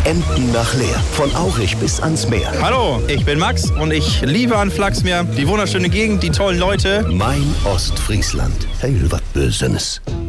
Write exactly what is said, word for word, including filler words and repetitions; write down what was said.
Enten nach Leer. Von Aurich bis ans Meer. Hallo, ich bin Max und ich liebe an Flachsmeer die wunderschöne Gegend, die tollen Leute. Mein Ostfriesland. Hey, was Bösenes.